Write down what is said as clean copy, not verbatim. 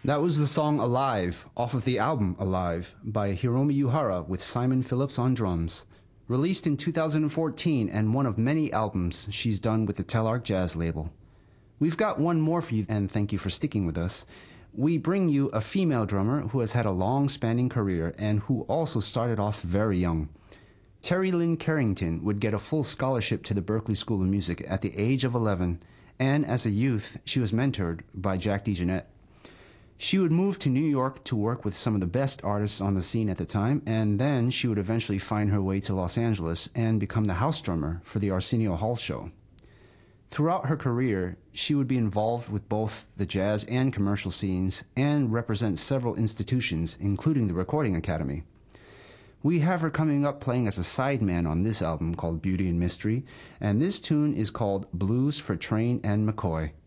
That was the song Alive off of the album Alive by Hiromi Yuhara with Simon Phillips on drums. Released in 2014 and one of many albums she's done with the Telarc Jazz label. We've got one more for you, and thank you for sticking with us. We bring you a female drummer who has had a long-spanning career and who also started off very young. Terry Lynn Carrington would get a full scholarship to the Berklee School of Music at the age of 11, and as a youth, she was mentored by Jack DeJohnette. She would move to New York to work with some of the best artists on the scene at the time, and then she would eventually find her way to Los Angeles and become the house drummer for the Arsenio Hall Show. Throughout her career, she would be involved with both the jazz and commercial scenes and represent several institutions, including the Recording Academy. We have her coming up playing as a sideman on this album called Beauty and Mystery, and this tune is called Blues for Train and McCoy.